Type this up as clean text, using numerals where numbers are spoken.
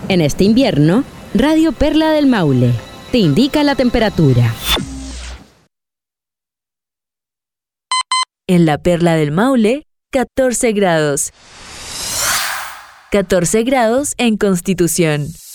En este invierno, Radio Perla del Maule te indica la temperatura. En la Perla del Maule, 14 grados. 14 grados en Constitución.